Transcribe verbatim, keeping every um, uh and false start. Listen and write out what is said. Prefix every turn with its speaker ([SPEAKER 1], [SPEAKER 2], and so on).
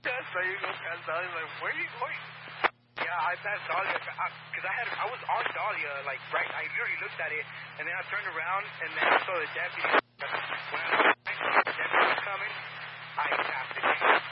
[SPEAKER 1] That's right. You go past Dahlia. Like, where you going? Yeah, I passed Dahlia because I, I had I was on Dahlia, like right. I literally looked at it, and then I turned around, and then I saw the deputy. When I saw the deputy was coming, I passed